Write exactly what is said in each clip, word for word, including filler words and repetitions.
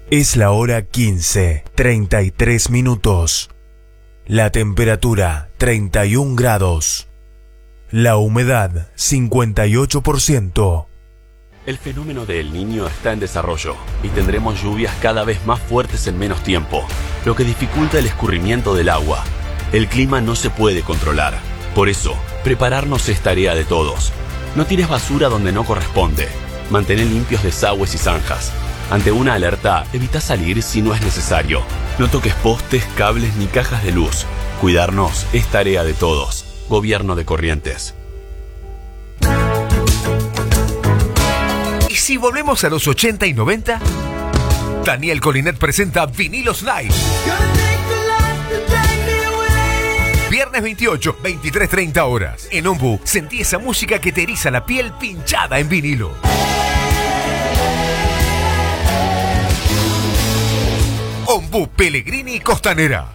Es la hora quince, treinta y tres minutos. La temperatura treinta y un grados. La humedad cincuenta y ocho por ciento. El fenómeno de El Niño está en desarrollo y tendremos lluvias cada vez más fuertes en menos tiempo, lo que dificulta el escurrimiento del agua. El clima no se puede controlar. Por eso, prepararnos es tarea de todos. No tires basura donde no corresponde. Mantén limpios desagües y zanjas. Ante una alerta, evita salir si no es necesario. No toques postes, cables ni cajas de luz. Cuidarnos es tarea de todos. Gobierno de Corrientes. ¿Y si volvemos a los ochenta y noventa? Daniel Colinet presenta Vinilos Live. Viernes veintiocho, veintitrés treinta horas. En Ombu, sentí esa música que te eriza la piel pinchada en vinilo. Ombu Pellegrini Costanera.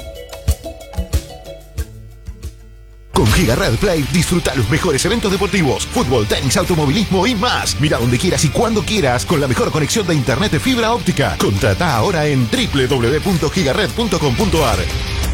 Con Gigared Play disfruta los mejores eventos deportivos, fútbol, tenis, automovilismo y más. Mira donde quieras y cuando quieras con la mejor conexión de internet de fibra óptica. Contrata ahora en doble u doble u doble u punto gigared punto com punto a r.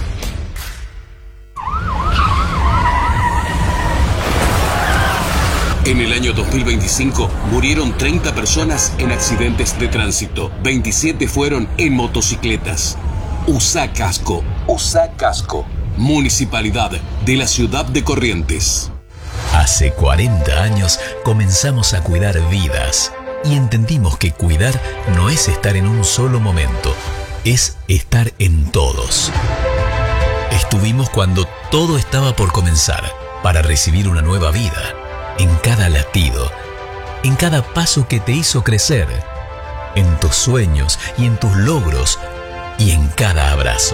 En el año dos mil veinticinco murieron treinta personas en accidentes de tránsito. veintisiete fueron en motocicletas. Usa casco. Usa casco. Municipalidad de la ciudad de Corrientes. Hace cuarenta años comenzamos a cuidar vidas y entendimos que cuidar no es estar en un solo momento, es estar en todos. Estuvimos cuando todo estaba por comenzar para recibir una nueva vida, en cada latido, en cada paso que te hizo crecer, en tus sueños y en tus logros y en cada abrazo.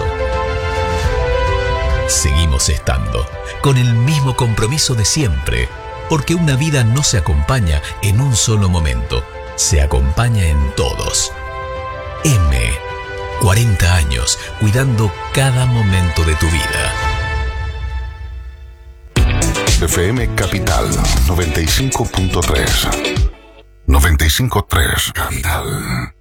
Seguimos estando, con el mismo compromiso de siempre, porque una vida no se acompaña en un solo momento, se acompaña en todos. M. cuarenta años, cuidando cada momento de tu vida. F M Capital noventa y cinco punto tres. noventa y cinco punto tres Capital.